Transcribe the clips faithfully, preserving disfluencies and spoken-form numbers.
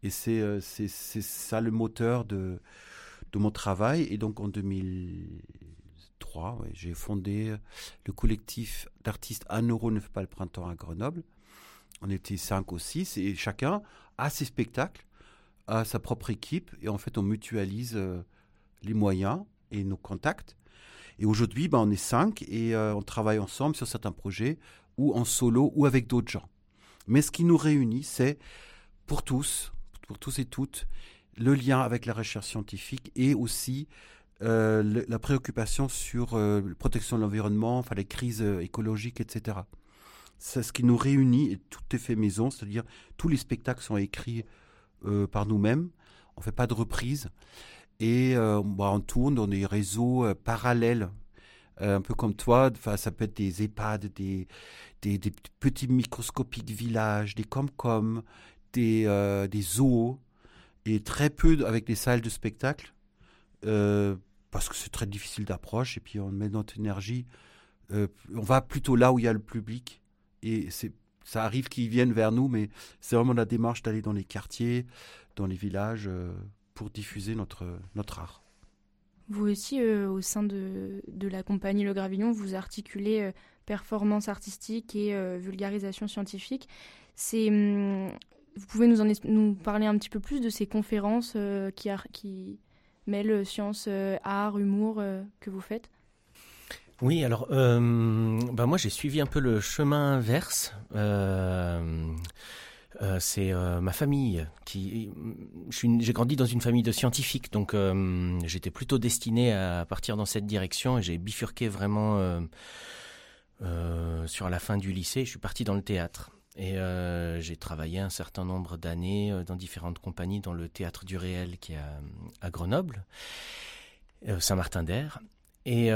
Et c'est, euh, c'est, c'est ça le moteur de, de mon travail. Et donc en deux mille trois, ouais, j'ai fondé le collectif d'artistes Un euro ne fait pas le printemps à Grenoble. On était cinq ou six et chacun a ses spectacles, a sa propre équipe. Et en fait, on mutualise euh, les moyens et nos contacts. Et aujourd'hui, ben, on est cinq et euh, on travaille ensemble sur certains projets, ou en solo, ou avec d'autres gens. Mais ce qui nous réunit, c'est pour tous, pour tous et toutes, le lien avec la recherche scientifique et aussi euh, le, la préoccupation sur euh, la protection de l'environnement, enfin les crises euh, écologiques, et cetera. C'est ce qui nous réunit et tout est fait maison, c'est-à-dire tous les spectacles sont écrits euh, par nous-mêmes, on ne fait pas de reprises et euh, bah, on tourne dans des réseaux euh, parallèles. Euh, un peu comme toi, ça peut être des EHPAD, des, des, des petits microscopiques villages, des com-com, des, euh, des zoos, et très peu avec des salles de spectacle, euh, parce que c'est très difficile d'approche, et puis on met notre énergie, euh, on va plutôt là où il y a le public, et c'est, ça arrive qu'ils viennent vers nous, mais c'est vraiment la démarche d'aller dans les quartiers, dans les villages, euh, pour diffuser notre, notre art. Vous aussi, euh, au sein de, de la compagnie Le Gravillon, vous articulez euh, performance artistique et euh, vulgarisation scientifique. C'est, hum, vous pouvez nous, en, nous parler un petit peu plus de ces conférences euh, qui, ar- qui mêlent science, euh, art, humour euh, que vous faites ? Oui, alors euh, bah moi j'ai suivi un peu le chemin inverse. Euh, Euh, c'est euh, ma famille qui. Je suis une, j'ai grandi dans une famille de scientifiques, donc euh, j'étais plutôt destiné à partir dans cette direction et j'ai bifurqué vraiment euh, euh, sur la fin du lycée. Je suis parti dans le théâtre et euh, j'ai travaillé un certain nombre d'années dans différentes compagnies, dans le théâtre du réel qui est à, à Grenoble, euh, Saint-Martin-d'Air. Et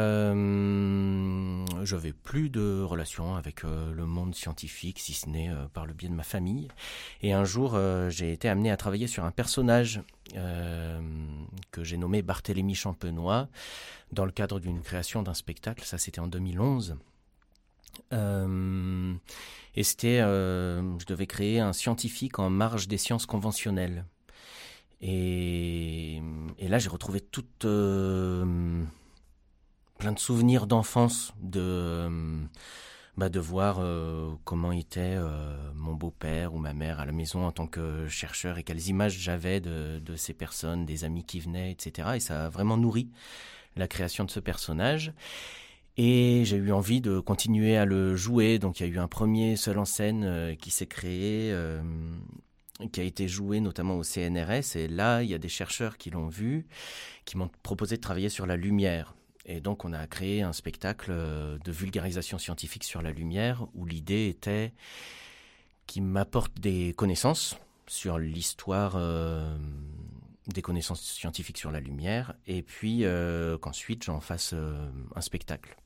euh, je n'avais plus de relation avec euh, le monde scientifique, si ce n'est euh, par le biais de ma famille. Et un jour, euh, j'ai été amené à travailler sur un personnage euh, que j'ai nommé Barthélemy Champenois, dans le cadre d'une création d'un spectacle. Ça, c'était en deux mille onze. Euh, et c'était, euh, je devais créer un scientifique en marge des sciences conventionnelles. Et, et là, j'ai retrouvé toute... Euh, plein de souvenirs d'enfance, de, bah de voir euh, comment était euh, mon beau-père ou ma mère à la maison en tant que chercheur et quelles images j'avais de, de ces personnes, des amis qui venaient, et cetera. Et ça a vraiment nourri la création de ce personnage. Et j'ai eu envie de continuer à le jouer. Donc il y a eu un premier seul en scène euh, qui s'est créé, euh, qui a été joué notamment au C N R S. Et là, il y a des chercheurs qui l'ont vu, qui m'ont proposé de travailler sur la lumière. Et donc, on a créé un spectacle de vulgarisation scientifique sur la lumière où l'idée était qu'il m'apporte des connaissances sur l'histoire, euh, des connaissances scientifiques sur la lumière, et puis euh, qu'ensuite, j'en fasse euh, un spectacle.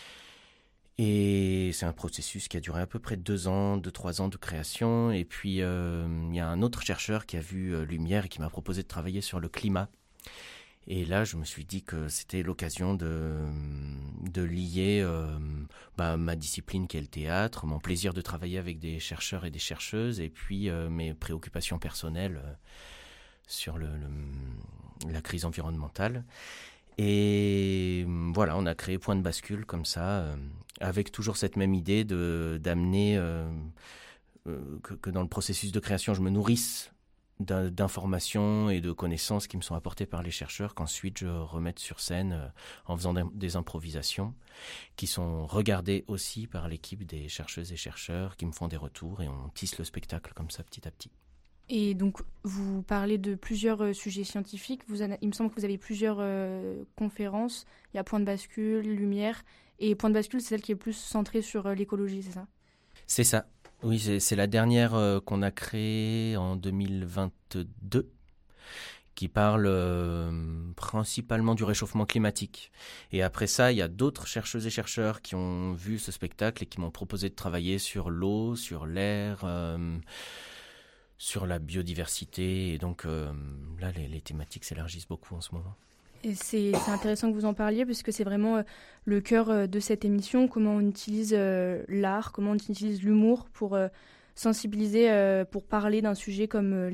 Et c'est un processus qui a duré à peu près deux ans, deux, trois ans de création. Et puis, euh, il y a un autre chercheur qui a vu euh, lumière et qui m'a proposé de travailler sur le climat. Et là, je me suis dit que c'était l'occasion de, de lier euh, bah, ma discipline qui est le théâtre, mon plaisir de travailler avec des chercheurs et des chercheuses, et puis euh, mes préoccupations personnelles euh, sur le, le, la crise environnementale. Et voilà, on a créé Point de bascule comme ça, euh, avec toujours cette même idée de, d'amener euh, euh, que, que dans le processus de création, je me nourrisse d'informations et de connaissances qui me sont apportées par les chercheurs, qu'ensuite je remette sur scène euh, en faisant des improvisations qui sont regardées aussi par l'équipe des chercheuses et chercheurs qui me font des retours et on tisse le spectacle comme ça petit à petit. Et donc, vous parlez de plusieurs euh, sujets scientifiques. Vous en, il me semble que vous avez plusieurs euh, conférences. Il y a Point de bascule, Lumière. Et Point de bascule, c'est celle qui est plus centrée sur euh, l'écologie, c'est ça ? C'est ça. Oui, c'est, c'est la dernière euh, qu'on a créée en deux mille vingt-deux, qui parle euh, principalement du réchauffement climatique. Et après ça, il y a d'autres chercheuses et chercheurs qui ont vu ce spectacle et qui m'ont proposé de travailler sur l'eau, sur l'air, euh, sur la biodiversité. Et donc euh, là, les, les thématiques s'élargissent beaucoup en ce moment. Et c'est, c'est intéressant que vous en parliez, parce que c'est vraiment euh, le cœur euh, de cette émission, comment on utilise euh, l'art, comment on utilise l'humour pour euh, sensibiliser, euh, pour parler d'un sujet comme euh,